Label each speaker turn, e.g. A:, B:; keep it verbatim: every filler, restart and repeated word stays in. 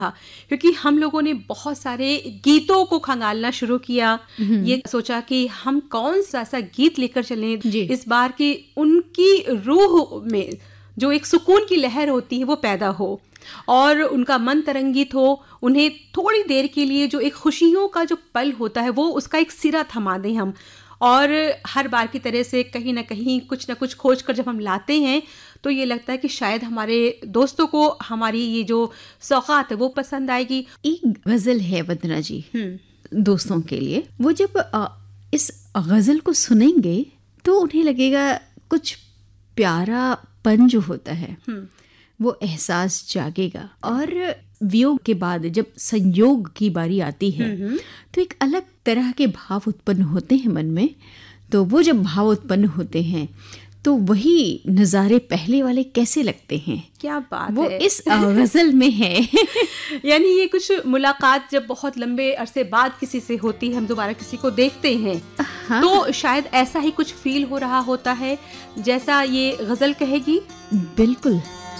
A: क्योंकि हम लोगों ने बहुत सारे गीतों को खंगालना शुरू किया, ये सोचा कि हम कौन सा ऐसा गीत लेकर चलें इस बार की उनकी रूह में जो एक सुकून की लहर होती है वो पैदा हो और उनका मन तरंगित हो, उन्हें थोड़ी देर के लिए जो एक खुशियों का जो पल होता है वो उसका एक सिरा थमा दें हम। और हर बार की तरह से कहीं ना कहीं कुछ ना कुछ खोज कर जब हम लाते हैं तो ये लगता है कि शायद हमारे दोस्तों को हमारी ये जो सौगात है वो पसंद आएगी।
B: एक गज़ल है वंदना जी दोस्तों के लिए, वो जब आ, इस गज़ल को सुनेंगे तो उन्हें लगेगा कुछ प्यारा पन जो होता है वो एहसास जागेगा, और वियोग के बाद जब संयोग की बारी आती है तो एक अलग तरह के भाव उत्पन्न होते हैं मन में। तो वो जब भाव उत्पन्न होते हैं तो वही नज़ारे पहले वाले कैसे लगते हैं,
A: क्या बात
B: वो
A: है।
B: इस गज़ल में है।
A: यानी ये कुछ मुलाकात जब बहुत लंबे अरसे बाद किसी से होती है, हम दोबारा किसी को देखते हैं हाँ। तो शायद ऐसा ही कुछ फील हो रहा होता है जैसा ये गज़ल कहेगी।
B: बिल्कुल।